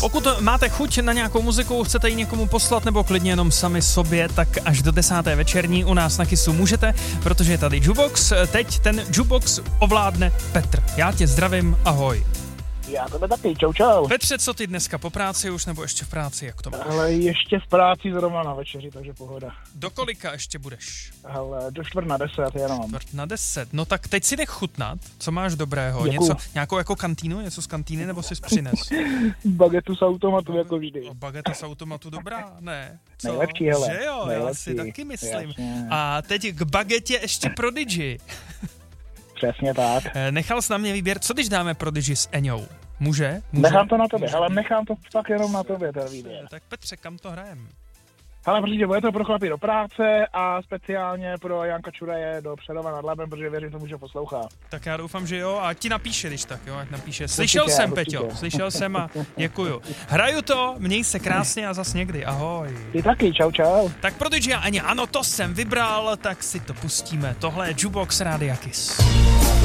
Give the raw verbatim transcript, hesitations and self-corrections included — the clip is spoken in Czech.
Pokud máte chuť na nějakou muziku, chcete ji někomu poslat nebo klidně jenom sami sobě, tak až do desáté večerní u nás na Kissu můžete, protože je tady Jukebox. Teď ten Jukebox ovládne Petr. Já tě zdravím, ahoj. Já tebe taky, čau čau. Petře, co ty dneska po práci už nebo ještě v práci, jak to máš? Ale ještě v práci zrovna na večeři, takže pohoda. Do kolika ještě budeš? Ale do čtvrt na deset jenom. Čtvrt na deset, no tak teď si nech chutnat, co máš dobrého, Děkuju. něco, nějakou jako kantýnu, něco z kantýny nebo jsi přines? Bagetu z automatu jako vždy. Bageta z automatu dobrá, ne? Co? Nejlepší, hele. Že jo, Nejlepší. já si taky myslím. Jasně. A teď k bagetě ještě Prodigy. Přesně tak. Nechal jsi na mě výběr, co když dáme Prodigy s Eňou? Může? Může? Nechám to na tobě, ale nechám to fakt jenom na tobě, ten výběr. Tak Petře, kam to hrajem? Ale protože bude to pro chlapy do práce a speciálně pro Janka Čuraje do Přerova nad Labem, protože věřím tomu, že poslouchá. Tak já doufám, že jo, a ti napíše, když tak, jo, ať napíše. Slyšel Určitě, jsem, určitě. Peťo, slyšel jsem a děkuju. Hraju to, měj se krásně a zas někdy, ahoj. Ty taky, čau čau. Tak Prodigy a Eňa, ano, to jsem vybral, tak si to pustíme. Tohle je Jukebox Rádia Kiss.